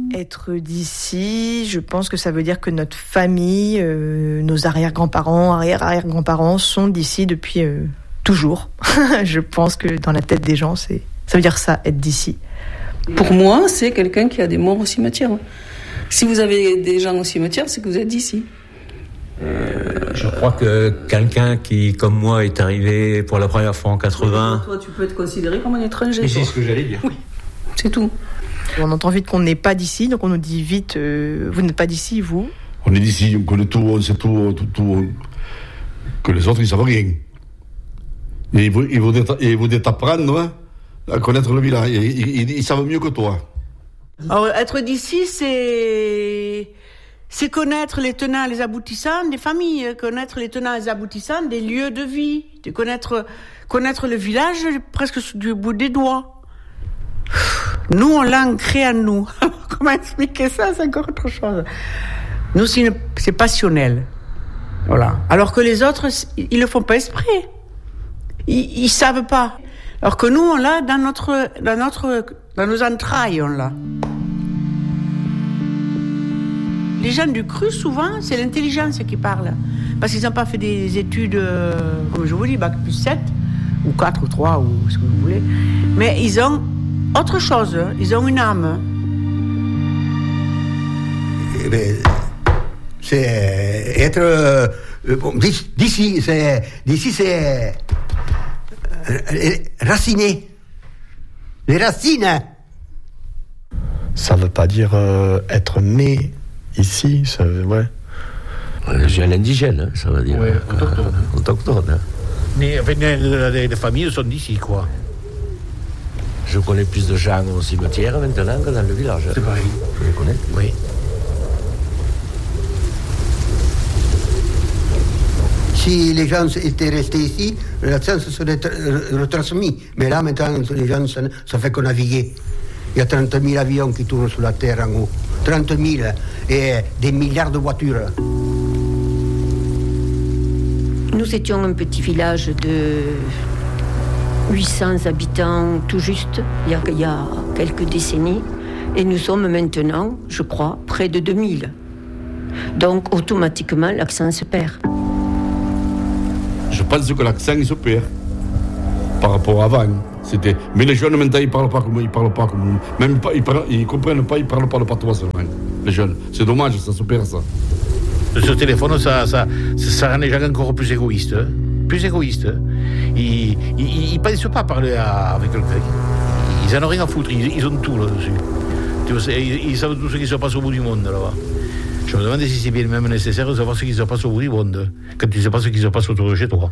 Être d'ici, je pense que ça veut dire que notre famille, nos arrière-grands-parents, arrière-arrière-grands-parents sont d'ici depuis toujours. Je pense que dans la tête des gens, ça veut dire ça, être d'ici. Pour moi, c'est quelqu'un qui a des morts au cimetière. Si vous avez des gens au cimetière, c'est que vous êtes d'ici. Je crois que quelqu'un qui, comme moi, est arrivé pour la première fois en 80... Toi, tu peux être considéré comme un étranger. Mais c'est ce que j'allais dire. Oui, c'est tout. On entend vite qu'on n'est pas d'ici, donc on nous dit vite, vous n'êtes pas d'ici, vous. On est d'ici, on connaît tout, on sait tout, que les autres, ils savent rien. Et ils vont t'apprendre à connaître le village. Ils savent mieux que toi. Alors, être d'ici, c'est connaître les tenants et les aboutissants des familles, connaître les tenants et les aboutissants des lieux de vie, de connaître le village presque du bout des doigts. Nous, on l'a ancré en nous. Comment expliquer ça? C'est encore autre chose. Nous, c'est passionnel. Voilà. Alors que les autres, ils le font pas exprès. Ils savent pas. Alors que nous, on l'a dans nos entrailles, on l'a. Les gens du cru, souvent, c'est l'intelligence qui parle. Parce qu'ils n'ont pas fait des études, comme je vous dis, bac plus 7, ou 4, ou 3, ou ce que vous voulez. Mais ils ont autre chose, ils ont une âme. C'est être... d'ici, c'est raciné. Les racines. Ça veut pas dire être né ici, ça, ouais. J'ai un indigène, ça veut dire. Ouais, autochtone. Hein. Mais les familles sont d'ici, quoi. Je connais plus de gens au cimetière maintenant que dans le village. C'est pareil. Je les connais. Oui. Si les gens étaient restés ici, l'accent se serait retransmis. Mais là, maintenant, les gens, ça fait que naviguer. Il y a 30 000 avions qui tournent sur la Terre en haut. 30 000 et des milliards de voitures. Nous étions un petit village de 800 habitants tout juste, il y a quelques décennies. Et nous sommes maintenant, je crois, près de 2000. Donc, automatiquement, l'accent se perd. Je pense que l'accent, il se perd par rapport à avant. Mais les jeunes, maintenant, ils parlent pas comme nous. Même pas, ils comprennent pas, ils parlent pas le patois seulement. Les jeunes. C'est dommage, ça se perd, ça. Ce téléphone, ça rend les gens encore plus égoïstes. Hein. Plus égoïstes. Ils ne pensent pas parler avec quelqu'un. Ils en ont rien à foutre, ils ont tout là-dessus. Ils savent tout ce qui se passe au bout du monde là-bas. Je me demande si c'est bien même nécessaire de savoir ce qui se passe au bout du monde, quand tu ne sais pas ce qui se passe autour de chez toi.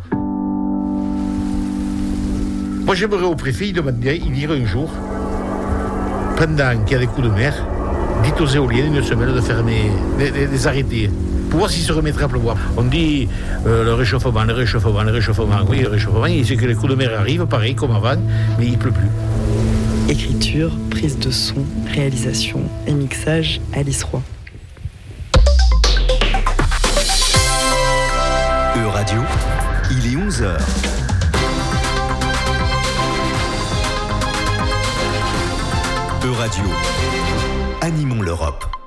Moi, j'aimerais au préfet, il dirait un jour, pendant qu'il y a des coups de mer, dites aux éoliennes une semaine de fermer, les arrêter, pour voir s'ils se remettraient à pleuvoir. On dit le réchauffement. Oui, le réchauffement, c'est que les coups de mer arrivent, pareil, comme avant, mais il ne pleut plus. Écriture, prise de son, réalisation et mixage, Alice Roy. Radio, il est 11h. Radio, animons l'Europe.